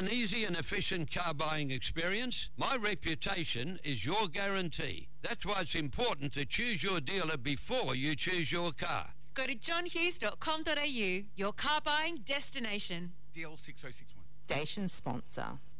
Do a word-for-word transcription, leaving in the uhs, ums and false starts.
an easy and efficient car buying experience? My reputation is your guarantee. That's why it's important to choose your dealer before you choose your car. Go to john hughes dot com dot a u, your car buying destination. D L six oh six one. Station sponsor.